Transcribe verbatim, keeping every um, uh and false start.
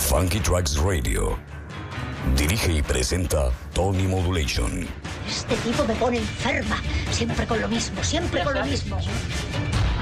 Funky Tracks Radio. Dirige y presenta Tony Modulation. Este tipo me pone enferma. Siempre con lo mismo, siempre con lo mismo.